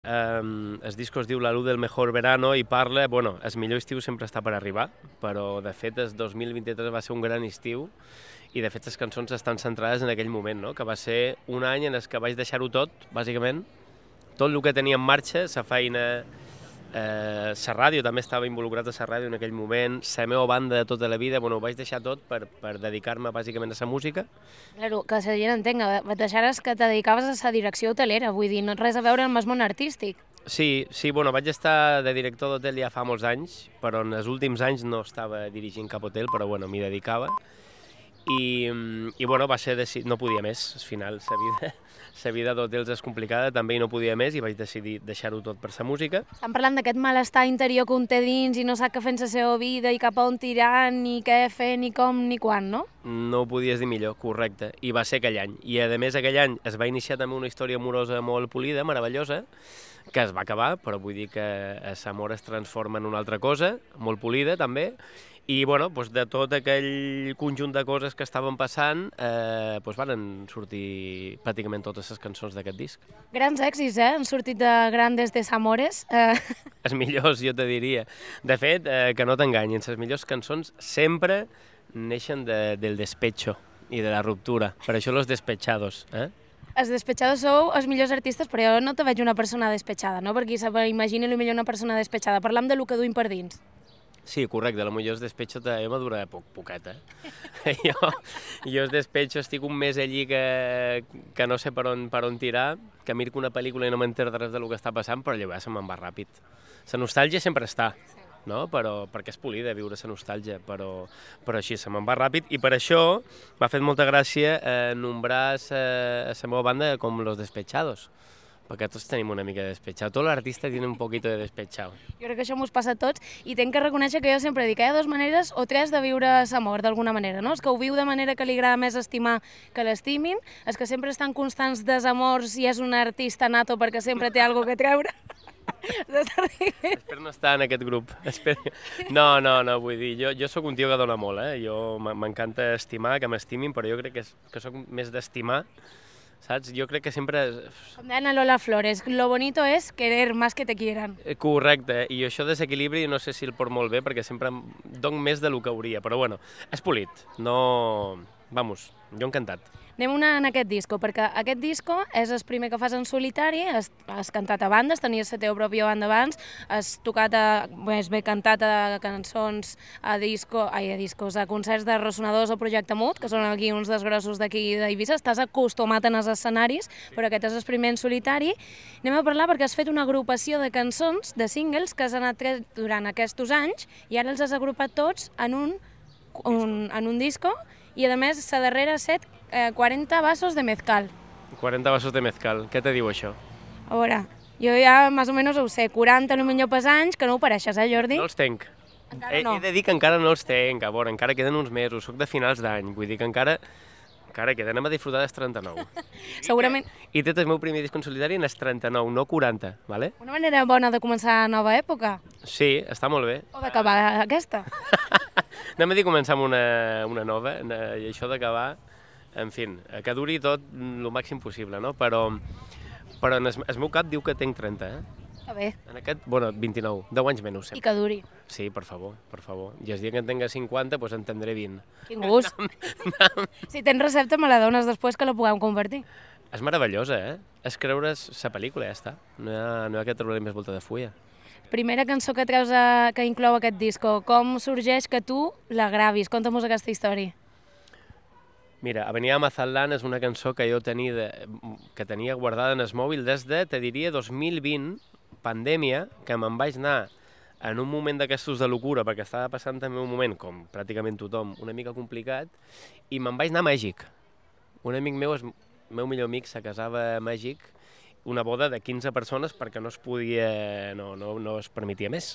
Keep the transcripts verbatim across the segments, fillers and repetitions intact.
Um, el disco es diu La luz del mejor verano i parla, bueno, el millor estiu sempre està per arribar, però de fet el dos mil vint-i-tres va ser un gran estiu i de fet les cançons estan centrades en aquell moment, no? Que va ser un any en el que vaig deixar-ho tot, bàsicament, tot el que tenia en marxa, la feina, eh, la ràdio, també estava involucrat a la ràdio en aquell moment, la meva banda de tota la vida, bueno, ho vaig deixar tot per, per dedicar-me bàsicament a la música. Claro, que la gent entenga, et deixares que te dedicaves a la direcció hotelera, vull dir, no res a veure amb el món artístic. Sí, sí, bueno, vaig estar de director d'hotel ja fa molts anys, però en els últims anys no estava dirigint cap hotel, però bueno, m'hi dedicava. I, i bueno, va ser decidit, no podia més, al final la vida, la vida d'hotels és complicada, també i no podia més i vaig decidir deixar-ho tot per la música. Estan parlant d'aquest malestar interior que un té dins i no sap què fer amb la seva vida i cap a on tirar, ni què fer, ni com, ni quan, no? No ho podies dir millor, correcte, i va ser aquell any. I a més aquell any es va iniciar també una història amorosa molt polida, meravellosa, que es va acabar, però vull dir que l'amor es transforma en una altra cosa, molt polida també, i bueno, doncs de tot aquell conjunt de coses que estaven passant, eh, doncs van sortir pràcticament totes les cançons d'aquest disc. Grans èxits, eh? Han sortit de Grandes Desamores. Eh... Els millors, jo te diria. De fet, eh, que no t'enganyin, les millors cançons sempre neixen de, del despecho i de la ruptura. Per això los despechados, eh? Els despechados sou els millors artistes, però jo no te veig una persona despechada, no? Perquè s'imagina potser una persona despechada. Parlam de lo que duim per dins. Sí, correcte, potser es despecho jo m'adura poc, poquet, eh? jo, jo es despecho, estic un mes allí que, que no sé per on, per on tirar, que mirco una pel·lícula i no m'entero de res del que està passant, però llavors se me'n va ràpid. La nostàlgia sempre està, no? Però, perquè és polida viure la nostàlgia, però, però així se me'n va ràpid, i per això m'ha fet molta gràcia eh, nombrar la meva banda com Los Despechados, perquè tots tenim una mica de despechado. Tot l'artista tiene un poquito de despechado. Jo crec que això mos passa a tots i tenc que reconèixer que jo sempre dic que hi ha dues maneres o tres de viure l'amor, d'alguna manera, no? Els que ho viu de manera que li agrada més estimar que l'estimin, els que sempre estan constants desamors i és un artista nato perquè sempre té alguna que treure. Espero no estar en aquest grup. Espero... No, no, no, vull dir, jo, jo sóc un tio que dona molt, eh? Jo m'encanta estimar, que m'estimin, però jo crec que, és, que sóc més d'estimar, saps? Jo crec que sempre... Com deia Lola Flores, lo bonito es querer más que te quieran. Correcte, i això desequilibri no sé si el porto molt bé, perquè sempre em dono més del que hauria, però bueno, és polit, no... Vamos, jo encantat. Anem una en aquest disco, perquè aquest disco és el primer que fas en solitari, has, has cantat a bandes, tenies la teva pròpia banda abans, has tocat, a, més bé cantat a cançons, a, disco, ai, a discos, a concerts de ressonadors o Projecte Mut, que són aquí uns dels grossos d'aquí d'Eivissa, estàs acostumat en els escenaris, però aquest és el primer en solitari. Anem a parlar perquè has fet una agrupació de cançons, de singles, que has anat tret durant aquests anys, i ara els has agrupat tots en un, un, en un disco, i a més la darrera set eh, quaranta vasos de mezcal. quaranta vasos de mezcal, què te diu això? A veure, jo ja més o menys ho sé, quaranta potser pas anys, que no ho pareixes, eh Jordi? No els tenc. Encara no. He, he de dir que encara no els tenc, a veure, encara queden uns mesos, soc de finals d'any, vull dir que encara... Encara queden, anem a disfrutar dels trenta-nou. Segurament... I té el meu primer disc en solitari en els trenta-nou, no quaranta, vale? Una manera bona de començar nova època. Sí, està molt bé. O d'acabar aquesta. Anem a dir començar amb una, una nova, i això d'acabar, en fi, que duri tot el màxim possible, no? Però, però en el, el meu cap diu que tenc trenta, eh? Està bé. En aquest, bueno, vint-i-nou, deu anys menys sempre. I que duri. Sí, per favor, per favor. I el dia que en tenga cinquanta, doncs en tindré vint. Quin gust. Si tens recepta, me la dones després que la puguem convertir. És meravellosa, eh? És creure's la pel·lícula, ja està. No hi ha, no hi ha que treure més volta de fulla. Primera cançó que treus a, que inclou aquest disco. Com sorgeix que tu la gravis? Conta'm-nos aquesta història. Mira, Avenida Mazatlan és una cançó que jo tenia, de, que tenia guardada en el mòbil des de, te diria, dos mil vint, pandèmia, que me'n vaig anar en un moment d'aquestos de locura, perquè estava passant també un moment, com pràcticament tothom, una mica complicat, i me'n vaig anar a Mèxic. Un amic meu, el meu millor amic, se casava a Mèxic, una boda de quinze persones perquè no es podia, no, no, no es permetia més.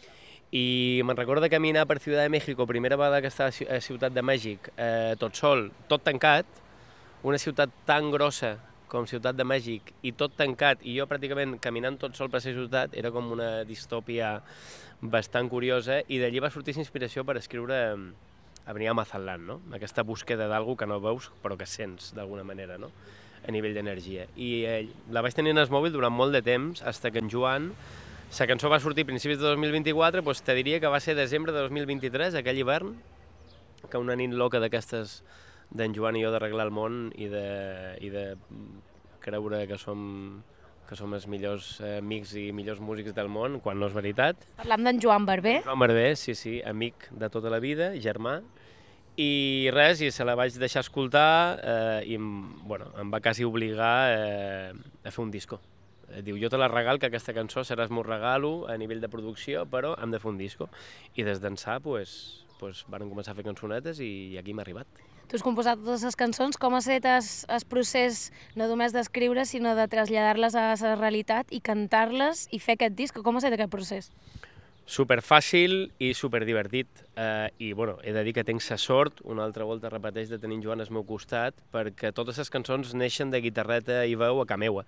I me'n recordo caminar per Ciutat de México, primera vegada que estava a Ciutat de Mèxic, eh, tot sol, tot tancat, una ciutat tan grossa com Ciutat de Mèxic, i tot tancat, i jo pràcticament caminant tot sol per la ciutat, era com una distòpia bastant curiosa, i d'allí va sortir inspiració per escriure Avenida Mazatlan, no? Aquesta búsqueda d'algú que no veus, però que sents d'alguna manera, no? a nivell d'energia. I eh, la vaig tenir en el mòbil durant molt de temps, fins que en Joan, la cançó va sortir a principis de dos mil vint-i-quatre, doncs te diria que va ser desembre de dos mil vint-i-tres, aquell hivern, que una nit loca d'aquestes d'en Joan i jo d'arreglar el món i de, i de creure que som, que som els millors amics i millors músics del món, quan no és veritat. Parlam d'en Joan Barber. Joan Barber, sí, sí, amic de tota la vida, germà. I res, i se la vaig deixar escoltar eh, i bueno, em va quasi obligar eh, a fer un disco. Diu, jo te la regal, que aquesta cançó serà el meu regalo a nivell de producció, però hem de fer un disco. I des d'ençà, pues, pues, van començar a fer cançonetes i aquí m'ha arribat. Tu has composat totes les cançons, com ha estat el procés no només d'escriure, sinó de traslladar-les a la realitat i cantar-les i fer aquest disc? Com ha estat aquest procés? Superfàcil i superdivertit. Eh, I bueno, he de dir que tinc la sort, una altra volta repeteix, de tenir en Joan al meu costat, perquè totes les cançons neixen de guitarreta i veu a ca meua.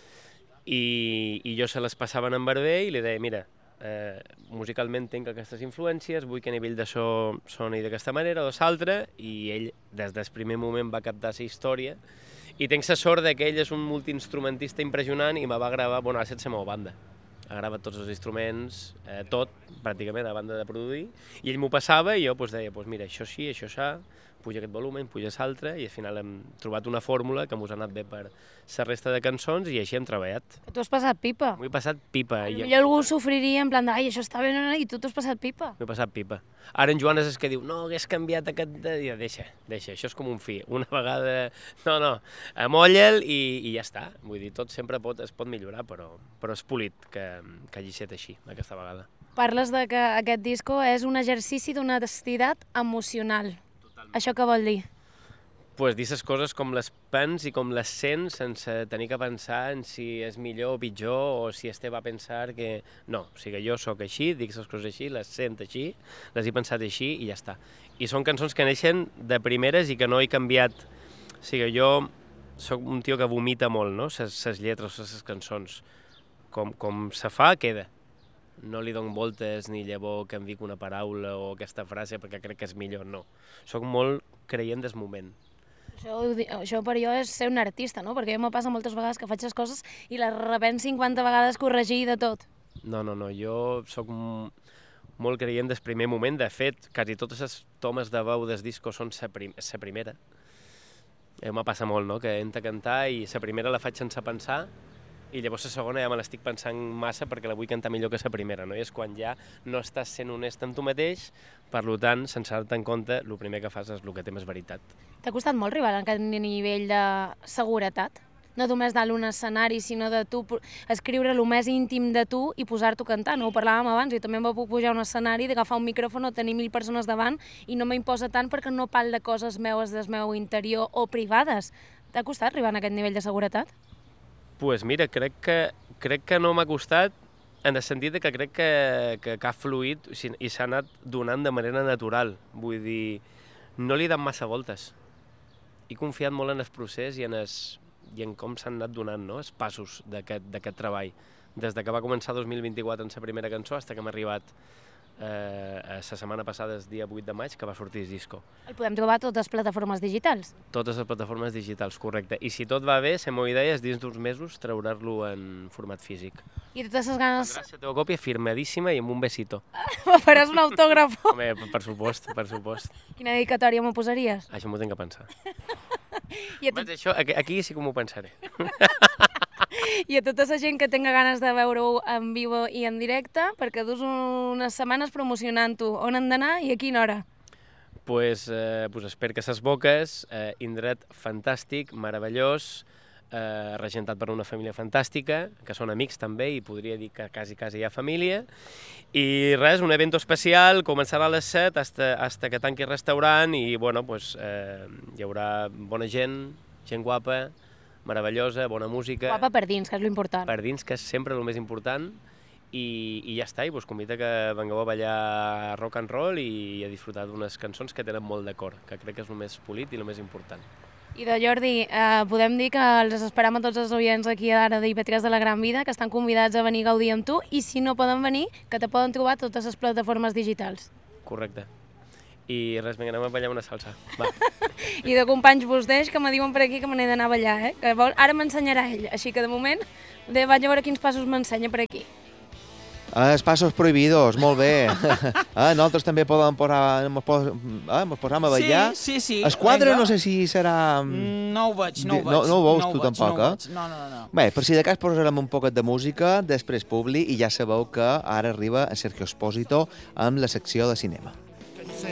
I, i jo se les passava en Barber i li deia, mira, eh, musicalment tinc aquestes influències, vull que a nivell de so soni d'aquesta manera o de l'altra, i ell des del primer moment va captar la història, i tinc la sort que ell és un multiinstrumentista impressionant i me va gravar, bueno, ha estat la meva banda. Ha gravat tots els instruments, eh, tot, pràcticament, a banda de produir, i ell m'ho passava i jo pues, deia, pues, mira, això sí, això s'ha, puja aquest volumen, puja l'altre, i al final hem trobat una fórmula que mos ha anat bé per la resta de cançons i així hem treballat. Que tu has passat pipa. M'ho he passat pipa. Potser algú sofriria en plan de, ai, això està bé, no, no, i tu t'ho has passat pipa. M'ho he passat pipa. Ara en Joan és el que diu, no, hagués canviat aquest... Ja, deixa, deixa, això és com un fi. Una vegada... No, no, amolla'l i, i ja està. Vull dir, tot sempre pot, es pot millorar, però, però és polit que, que hagi estat així, aquesta vegada. Parles de que aquest disco és un exercici d'honestitat emocional. Totalment. Això què vol dir? Pues dir les coses com les pens i com les sents sense tenir que pensar en si és millor o pitjor o si este va pensar que... No, o sigui, jo sóc així, dic les coses així, les sent així, les he pensat així i ja està. I són cançons que neixen de primeres i que no he canviat. O sigui, jo sóc un tio que vomita molt, no?, les lletres o les cançons. Com, com se fa, queda. No li dono voltes ni llavor que em dic una paraula o aquesta frase perquè crec que és millor, no. Soc molt creient del moment. Això, això per jo és ser un artista, no? Perquè jo me passa moltes vegades que faig les coses i les repens cinquanta vegades corregir de tot. No, no, no, jo sóc molt creient del primer moment. De fet, quasi totes les tomes de veu del disco són la prim primera. Eh, me passa molt, no?, que entra a cantar i la primera la faig sense pensar i llavors la segona ja me l'estic pensant massa perquè la vull cantar millor que la primera, no? I és quan ja no estàs sent honest amb tu mateix, per tant, sense dar-te en compte, el primer que fas és el que té més veritat. T'ha costat molt arribar a aquest nivell de seguretat? No només dalt un escenari, sinó de tu escriure el més íntim de tu i posar-t'ho a cantar. No ho parlàvem abans, jo també em puc pujar a un escenari, d'agafar un micròfon o tenir mil persones davant i no m'imposa tant perquè no parlo de coses meues del meu interior o privades. T'ha costat arribar a aquest nivell de seguretat? Pues mira, crec que, crec que no m'ha costat en el sentit que crec que, que, que ha fluït i s'ha anat donant de manera natural. Vull dir, no li he dat massa voltes. He confiat molt en el procés i en, es, i en com s'han anat donant, no?, els passos d'aquest treball. Des de que va començar dos mil vint-i-quatre en la primera cançó fins que hem arribat eh, la setmana passada, el dia vuit de maig, que va sortir el disco. El podem trobar a totes les plataformes digitals? Totes les plataformes digitals, correcte. I si tot va bé, la meva idea és dins d'uns mesos treure-lo en format físic. I totes les ganes... Gràcies a la teva còpia, firmadíssima i amb un besito. Me faràs un autògraf? Home, per supost, per supost. Quina dedicatòria m'ho posaries? Això m'ho tinc que pensar. I a tot... Vaig, això, aquí, aquí sí que m'ho pensaré. I a tota la gent que tenga ganes de veure-ho en vivo i en directe, perquè dus unes setmanes promocionant-ho, on han d'anar i a quina hora? Pues, eh, pues espero que ses boques, eh, indret fantàstic, meravellós, eh, regentat per una família fantàstica, que són amics també, i podria dir que quasi, quasi hi ha família. I res, un evento especial, començarà a les set hasta, hasta que tanqui el restaurant i, bueno, pues, eh, hi haurà bona gent, gent guapa, meravellosa, bona música. Guapa per dins, que és l'important. Per dins, que és sempre el més important. I, i ja està, i vos convido que vengueu a ballar rock and roll i a disfrutar d'unes cançons que tenen molt de cor, que crec que és el més polit i el més important. I de Jordi, eh, podem dir que els esperam a tots els oients aquí ara d'I P tres de la Gran Vida, que estan convidats a venir a gaudir amb tu, i si no poden venir, que te poden trobar a totes les plataformes digitals. Correcte. I res, vinga, anem a ballar una salsa. Va. I de companys vos deix, que me diuen per aquí que me n'he d'anar a ballar, eh? Que vol... Ara m'ensenyarà ell, així que de moment de vaig a veure quins passos m'ensenya per aquí. Els passos prohibidos, molt bé. Ah, nosaltres també podem posar, mos, pos, ah, mos posam a ballar. Sí, sí, sí. El quadre Vinga. no sé si serà... No ho veig, no ho veig. No, no ho veus no tu ho veig, tampoc, no ho eh? veig. No, no, no. Bé, per si de cas posarem un poquet de música, després Publi, i ja sabeu que ara arriba a Sergio Espósito amb la secció de cinema.